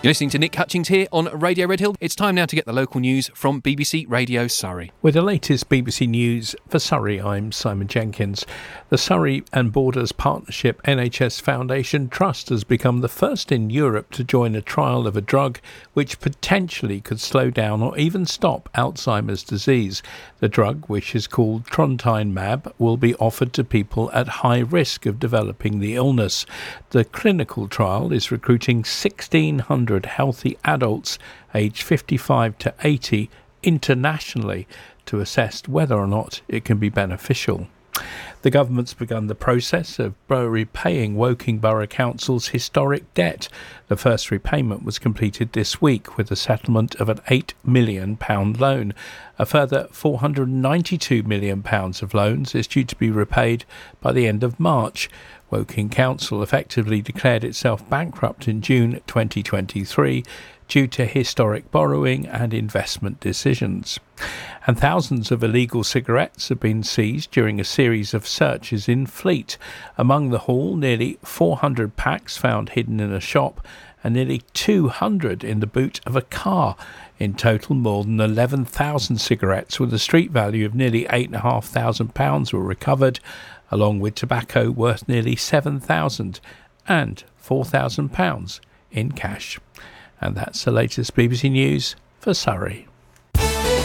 You're listening to Nick Hutchings here on Radio Redhill. It's time now to get the local news from BBC Radio Surrey. With the latest BBC News for Surrey, I'm Simon Jenkins. The Surrey and Borders Partnership NHS Foundation Trust has become the first in Europe to join a trial of a drug which potentially could slow down or even stop Alzheimer's disease. The drug, which is called Trontinemab, will be offered to people at high risk of developing the illness. The clinical trial is recruiting 1,600 healthy adults aged 55 to 80 internationally to assess whether or not it can be beneficial. The government's begun the process of repaying Woking Borough Council's historic debt. The first repayment was completed this week with the settlement of an £8 million loan. A further £492 million of loans is due to be repaid by the end of March. Woking Council effectively declared itself bankrupt in June 2023 due to historic borrowing and investment decisions. And thousands of illegal cigarettes have been seized during a series of searches in Fleet. Among the haul, nearly 400 packs found hidden in a shop and nearly 200 in the boot of a car. In total, more than 11,000 cigarettes with a street value of nearly £8,500 were recovered, along with tobacco worth nearly £7,000 and £4,000 in cash. And that's the latest BBC News for Surrey.